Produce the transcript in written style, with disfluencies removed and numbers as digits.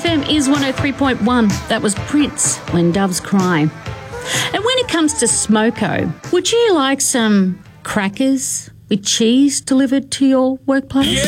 FM is 103.1. That was Prince, When Doves Cry. And when it comes to smoko, would you like some crackers with cheese delivered to your workplace?